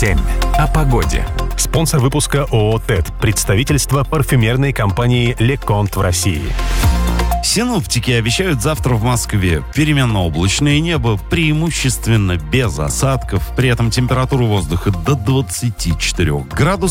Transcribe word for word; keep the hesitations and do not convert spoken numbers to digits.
семь. О погоде. Спонсор выпуска ООО «ТЭД», представительство парфюмерной компании «Леконт» в России. Синоптики обещают завтра в Москве переменно-облачное небо, преимущественно без осадков. При этом температура воздуха до двадцати четырёх градусов.